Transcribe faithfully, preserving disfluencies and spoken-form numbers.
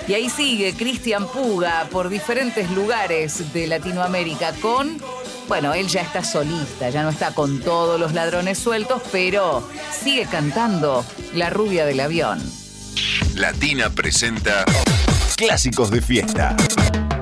Y ahí sigue Cristian Puga por diferentes lugares de Latinoamérica con... Bueno, él ya está solista, ya no está con todos los ladrones sueltos, pero sigue cantando La rubia del avión. Latina presenta Clásicos de Fiesta.